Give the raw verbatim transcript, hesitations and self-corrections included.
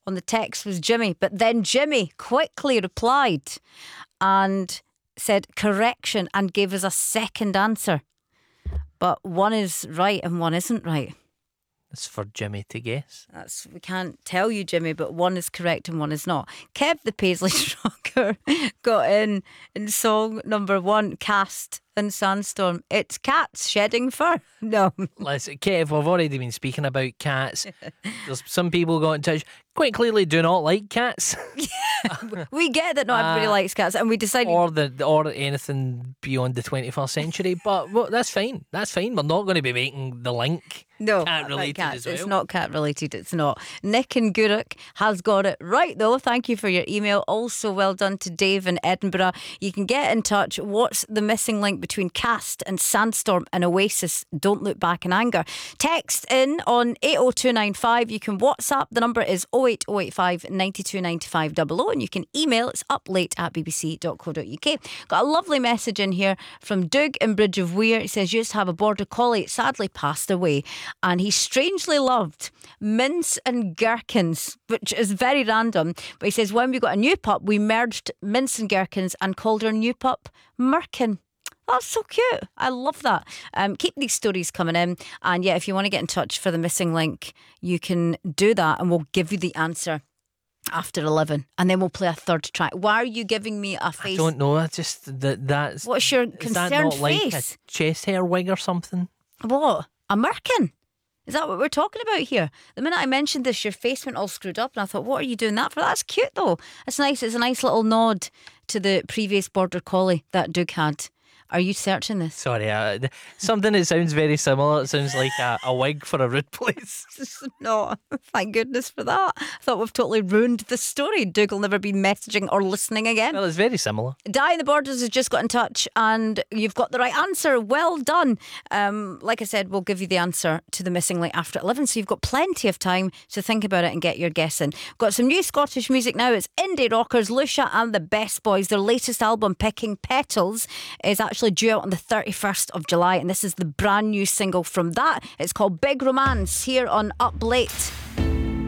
on the text was Jimmy, but then Jimmy quickly replied and said correction and gave us a second answer. But one is right and one isn't right. It's for Jimmy to guess. That's we can't tell you, Jimmy, but one is correct and one is not. Kev the Paisley Trucker got in in song number one, Cast and Sandstorm. It's cats shedding fur. No. Listen, Kev, we've already been speaking about cats. There's some people got in touch. Quite clearly do not like cats. We get that not everybody Uh, likes cats, and we decided or the or anything beyond the twenty-first century. But well, that's fine. That's fine. We're not going to be making the link. No, cat not related cats. as well. It's not cat related. It's not. Nick and Guruk has got it right, though. Thank you for your email. Also, well done to Dave in Edinburgh. You can get in touch. What's the missing link between Cast and Sandstorm and Oasis? Don't look back in anger. Text in on eight oh two nine five. You can WhatsApp. The number is oh eight oh eight five nine two nine five double oh, and you can email. It's up late at b b c dot co dot u k. Got a lovely message in here from Doug in Bridge of Weir. He says, used to have a border collie. It sadly passed away, and he strangely loved mince and gherkins, which is very random. But he says, when we got a new pup, we merged mince and gherkins and called our new pup Merkin. That's so cute. I love that. Um, keep these stories coming in. And yeah, if you want to get in touch for the missing link, you can do that, and we'll give you the answer after eleven, and then we'll play a third track. Why are you giving me a face? I don't know. I just that that's. What's your is that concerned not like face? a chest hair wig or something? What? A merkin? Is that what we're talking about here? The minute I mentioned this, your face went all screwed up, and I thought, what are you doing that for? That's cute, though. It's nice. It's a nice little nod to the previous border collie that Doug had. Are you searching this? Sorry, uh, something that sounds very similar. It sounds like a, a wig for a rude place. No, thank goodness for that. I thought we've totally ruined the story. Doug will never be messaging or listening again. Well, it's very similar. Di in the Borders has just got in touch, and you've got the right answer. Well done. Um, like I said, we'll give you the answer to the missing link after eleven, so you've got plenty of time to think about it and get your guess in. Got some new Scottish music now. It's indie rockers Lucia and the Best Boys. Their latest album, Picking Petals, is actually due out on the thirty-first of July, and this is the brand new single from that. It's called Big Romance, here on Up Late.